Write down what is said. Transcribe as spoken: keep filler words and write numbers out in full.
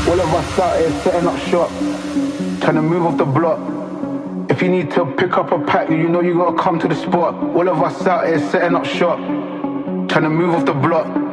All of us out here setting up shop, trying to move off the block. If you need to pick up a pack, you know you gotta come to the spot. All of us out here setting up shop, trying to move off the block.